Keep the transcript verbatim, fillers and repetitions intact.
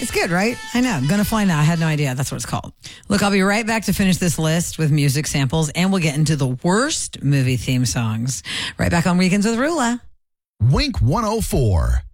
It's good, right? I know. Gonna Fly Now. I had no idea. That's what it's called. Look, I'll be right back to finish this list with music samples, and we'll get into the worst movie theme songs. Right back on Weekends with Rula. Wink one oh four.